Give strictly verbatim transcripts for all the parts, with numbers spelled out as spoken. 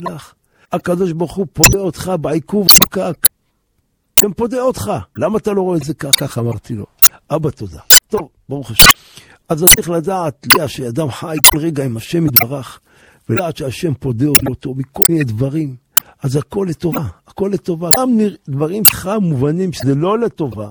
לך. הקדוש ברוך הוא פודה אותך בעיכוב פקק. הם פודה אותך. למה אתה לא רואה את זה כך? כך אמרתי לו. אבא תודה. טוב, ברוך השם. אז אני צריך לדעת שאדם חי כל רגע עם השם יתברך, ולדעת שהשם פודה אותו מכל מיני דברים. אז הכל לטובה, הכל לטובה. גם דברים שלך מובנים שזה לא לטובה.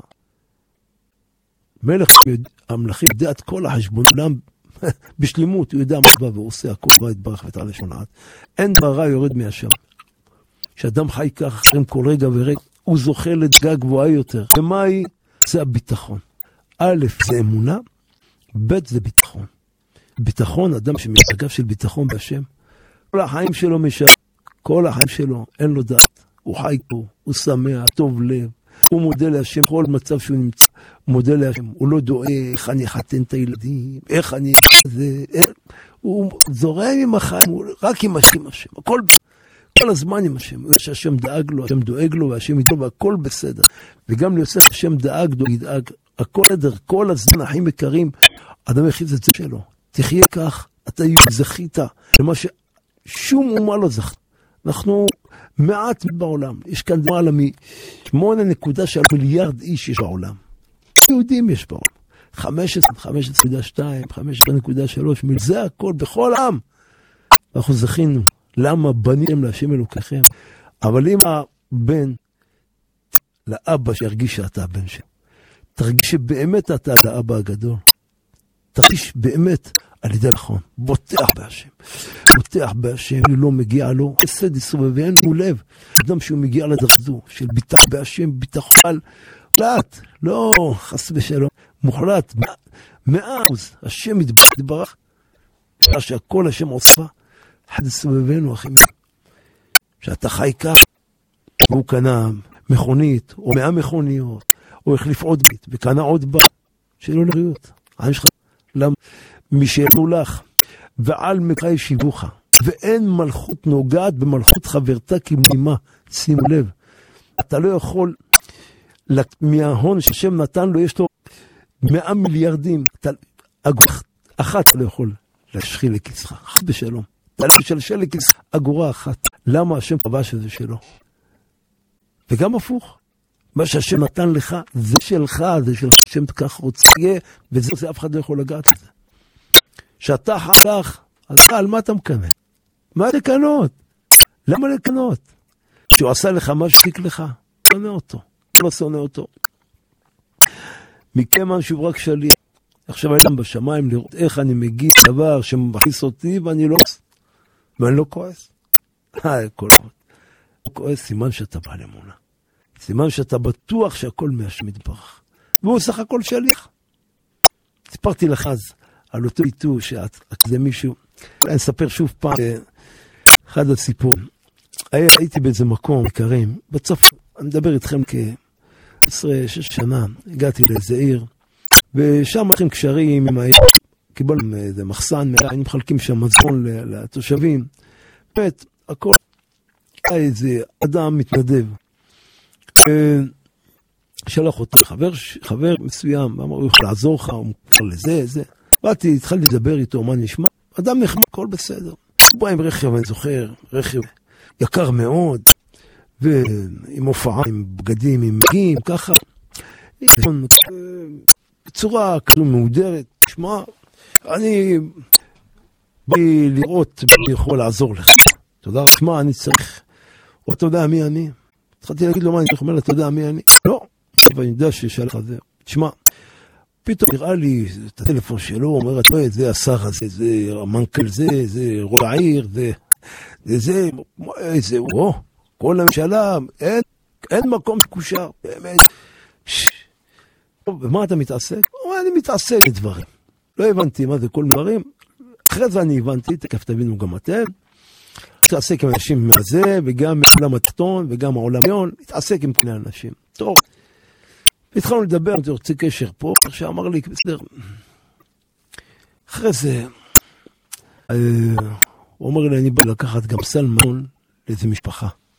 מלך המלכים יודע את כל החשבון, אולם בשלימות הוא יודע מה בא ועושה הכל בא יתברך ותעלה שמונעת. אין ברע יורד מהשם. כשאדם חי כך אחרים כל רגע ורגע, הוא זוכה לדרגה גבוהה יותר. ומה היא? זה הביטחון. א', זה אמונה, ב', זה ביטחון. ביטחון, אדם שמדרגה של ביטחון בהשם, כל החיים שלו משם, כל החיים שלו, אין לו דעת. הוא חי פה, הוא שמח, טוב לב, הוא מודה להשם, כל מצב שהוא נמצא, הוא מודה להשם, הוא לא דואג, איך אני חתן את הילדים, איך אני... זה, איך, הוא זורם עם החיים, הוא רק עם השם, השם, הכל, כל הזמן עם השם, שהשם דאג לו, השם דואג לו, והשם איתו, והכל בסדר. וגם ליוסף, השם דאג לו, ידאג, הכל עדר, כל הזמן, החיים יקרים, אדם יחיד את זה שלו. תחיה כך, אתה זכית, למה ששום אומה לא זכת. אנחנו מעט בעולם, יש כאן דמעלה משמונה נקודה של מיליארד איש יש בעולם. יהודים יש בעולם. חמש עשרה, חמש עשרה נקודה שתיים, חמש עשרה נקודה שלוש, זה הכל בכל עם. אנחנו זכינו. למה בניתם להשם אלוקיכם? אבל אם הבן לאבא שירגיש שאתה הבן שלו, תרגיש שבאמת אתה לאבא הגדול. תרגיש באמת על ידי נכון. בוטח בהשם. בוטח בהשם, לא מגיע לו. חסד יסובב ואין הוא לב. אדם שהוא מגיע לדרזו של ביטח בהשם, ביטחון. מוחלט, לא חס ושלום. מוחלט, מאה אחוז. השם יתברך. שהכל השם עושה. חד סובבנו אחים. שאתה חי כך, והוא קנה מכונית, או מאה מכוניות, או החליף עוד בית, וקנה עוד בה, שלא לראות. העין שלך, למה? משאלו לך, ועל מקראי שיבוך, ואין מלכות נוגעת במלכות חברתה כמלימה, שימו לב. אתה לא יכול, מההון שהשם נתן לו, יש לו מאה מיליארדים, אגורה אחת לא יכול להשחיל לכיסך, חד בשלום. אתה לא משלשל לכיסך אגורה אחת. למה השם קבע שזה שלו? וגם הפוך. מה שהשם נתן לך, זה שלך, זה שלך, השם כך רוצה, וזה זה אף אחד לא יכול לגעת לזה. שאתה חלך, אז על מה אתה מקנה? מה לקנות? למה לקנות? כשהוא עשה לך מה שתיק לך, שונא אותו. לא שונא אותו. מכיוון שהוא רק שליח. עכשיו אני גם בשמיים לראות איך אני מגיע דבר שמכניס אותי ואני לא ואני לא כועס. אה, כל עוד. לא כועס, סימן שאתה בעל אמונה. סימן שאתה בטוח שהכל מהשם יתברך. והוא סך הכל שליח. סיפרתי לך אז על אותו איתו שזה מישהו, אני אספר שוב פעם, אחד הסיפור. הייתי באיזה מקום, קרים, בצפון, אני מדבר איתכם כ-עשרה שש שנה, הגעתי לאיזה עיר, ושם לכם קשרים עם העיר, קיבלנו איזה מחסן, היינו מחלקים שם מזון לתושבים, באמת, הכל, היה איזה אדם מתנדב, שלח אותו חבר, חבר מסוים, ואמר, הוא יכול לעזור לך, הוא מוכר לזה, זה. באתי, התחלתי לדבר איתו, מה נשמע? אדם נחמד, הכל בסדר. הוא בא עם רכב, אני זוכר, רכב יקר מאוד, ועם הופעה, עם בגדים, עם מגיעים, ככה. בצורה כזו מהודרת, תשמע, אני באתי לראות, אני יכול לעזור לך. תודה, תשמע, אני צריך, או אתה יודע מי אני? התחלתי להגיד לו מה אני צריך, אומר לה, אתה יודע מי אני? לא, אבל אני יודע שיש לך זה. תשמע, פתאום נראה לי את הטלפון שלו, הוא אומר, זה השר הזה, זה המנכ"ל זה, זה ראש העיר, זה, זה, זה, זה, או, כל הממשלה, אין, אין מקום קושר, באמת. ומה אתה מתעסק? הוא אומר, אני מתעסק בדברים. לא הבנתי מה זה כל דברים. אחרי זה אני הבנתי, תכף תבינו גם אתם. מתעסק עם אנשים מהזה, וגם מעולם התחתון, וגם העולם העליון, מתעסק עם כלי אנשים. טוב. והתחלנו לדבר, אני רוצה קשר פה, איך שאמר לי, בסדר. אחרי זה, הוא אומר לי, אני בא לקחת גם סל מזון לאיזה משפחה.